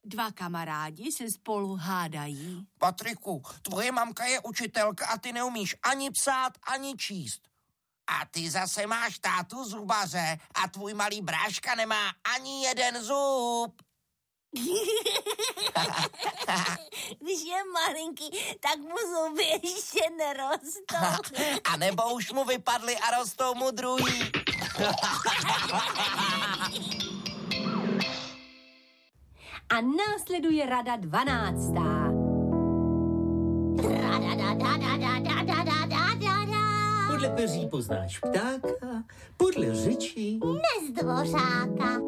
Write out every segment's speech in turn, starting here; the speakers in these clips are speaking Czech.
Dva kamarádi se spolu hádají. Patriku, tvoje mamka je učitelka a ty neumíš ani psát, ani číst. A ty zase máš tátu zubaře a tvůj malý bráška nemá ani jeden zub. Když je malinký, tak mu zuby ještě nerostou. A nebo už mu vypadly a rostou mu druhý. A následuje rada 12. Podle peří poznáš ptáka, podle řeči Nezdvořáka.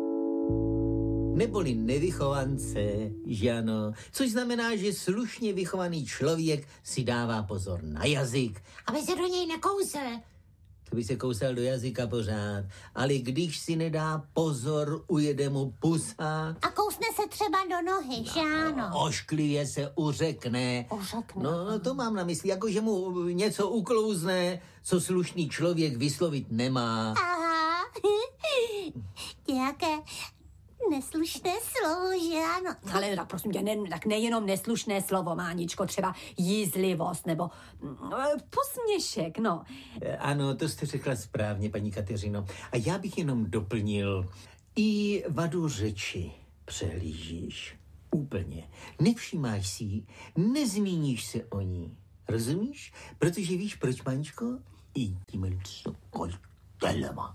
neboli nevychovance, že ano? Což znamená, že slušně vychovaný člověk si dává pozor na jazyk. Aby se do něj nekousl. To by se kousal do jazyka pořád. Ale když si nedá pozor, ujede mu pusa. A kousne se třeba do nohy, že ano? Ošklivě se uřekne. Uřekne. No, to mám na mysli, jako že mu něco uklouzne, co slušný člověk vyslovit nemá. Aha. Nějaké neslušné slovo, že ano? Ale tak prosím tě, tak nejenom neslušné slovo, Máničko, třeba jízlivost nebo posměšek, no. Ano, to jste řekla správně, paní Kateřino. A já bych jenom doplnil, i vadu řeči přehlížíš úplně. Nevšímáš si ji, nezmíníš se o ní. Rozumíš? Protože víš, proč, Máničko? I tím telema.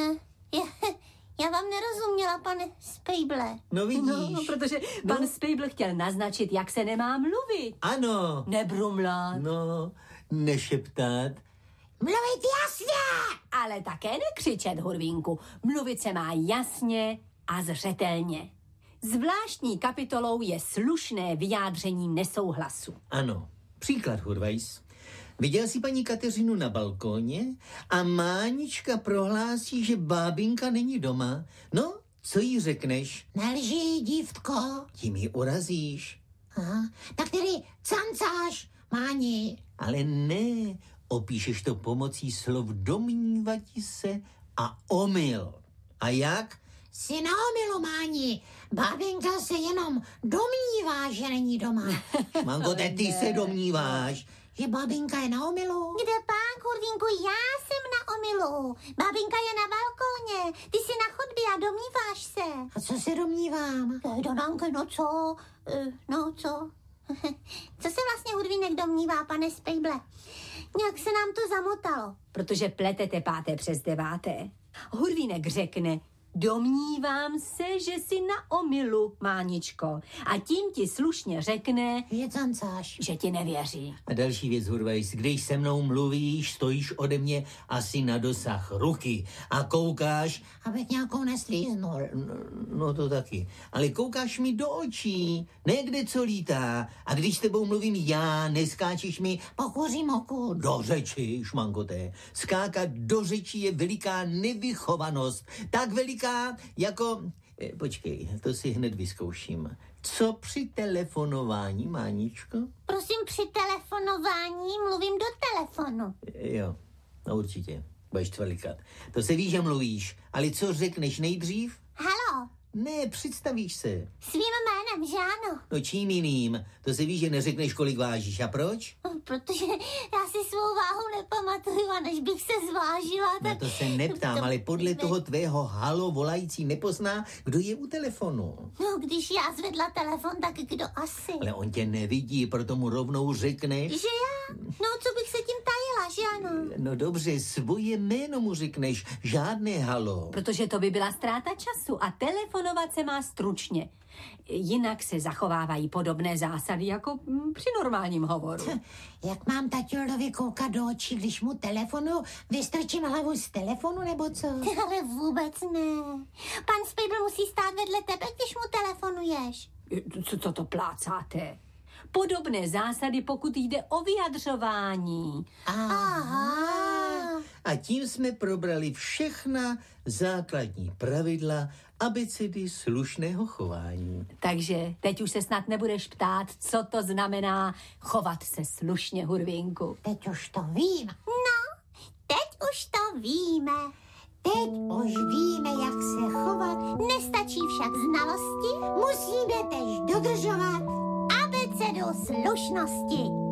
Já vám nerozuměla, pane Spejble. No vidíš. No, protože pan Spejbl chtěl naznačit, jak se nemá mluvit. Ano. Nebrumlat. No, nešeptat. Mluvit jasně! Ale také nekřičet, Hurvínku. Mluvit se má jasně a zřetelně. Zvláštní kapitolou je slušné vyjádření nesouhlasu. Ano. Příklad, Hurvajs. Viděl jsi paní Kateřinu na balkóně a Mánička prohlásí, že bábinka není doma. No, co jí řekneš? Nelži, dívtko. Tím ji urazíš. Aha. Tak tedy cancáš, Máni. Ale ne, opíšeš to pomocí slov domnívati se a omyl. A jak? Jsi na omylu, Máni. Bábinka se jenom domnívá, že není doma. Mangote, ty se domníváš. Že babinka je na omylu? Kde pán, Hurvínku, já jsem na omylu. Babinka je na balkóně, ty jsi na chodbě a domníváš se. A co se domnívám? Donánko, no co? Co se vlastně Hurvínek domnívá, pane Spejble? Nějak se nám to zamotalo. Protože pletete 5. přes 9. Hurvínek řekne, domnívám se, že jsi na omylu, Máničko. A tím ti slušně řekne, že ti nevěří. A další věc, Hurvajs, když se mnou mluvíš, stojíš ode mě asi na dosah ruky a koukáš... Abych nějakou neslíznul. No to taky. Ale koukáš mi do očí, ne kde co lítá. A když s tebou mluvím já, neskáčeš mi Pokuřím oku. do řeči, šmankoté. Skákat do řeči je veliká nevychovanost. Tak veliká jako... Počkej, to si hned vyzkouším. Co při telefonování, Máničko? Prosím, při telefonování mluvím do telefonu. Jo, no určitě. Budeš tvalikat. To se ví, že mluvíš, ale co řekneš nejdřív? Halo. Ne, představíš se. Svým jménem, že ano? No čím jiným? To se ví, že neřekneš, kolik vážíš. A proč? Protože já si svou váhu nepamatuju a než bych se zvážila, tak... No to se neptám, ale podle toho tvého halo volající nepozná, kdo je u telefonu. No, když já zvedla telefon, tak kdo asi? Ale on tě nevidí, proto mu rovnou řekneš. Že já? No, co bych se tím tajila, že ano? No dobře, svoje jméno mu řekneš, žádné halo. Protože to by byla ztráta času a telefonovat se má stručně. Jinak se zachovávají podobné zásady jako při normálním hovoru. Jak mám taťovi koukat do očí, když mu telefonu, vystrčím hlavu z telefonu, nebo co? Ale vůbec ne. Pan Spejbl musí stát vedle tebe, když mu telefonuješ. Co to plácáte? Podobné zásady, pokud jde o vyjadřování. Aha. A tím jsme probrali všechna základní pravidla abecedy slušného chování. Takže teď už se snad nebudeš ptát, co to znamená chovat se slušně, Hurvínku. Teď už to vím. No, teď už to víme. Teď už víme, jak se chovat. Nestačí však znalosti, musíme tež dodržovat abecedu slušnosti.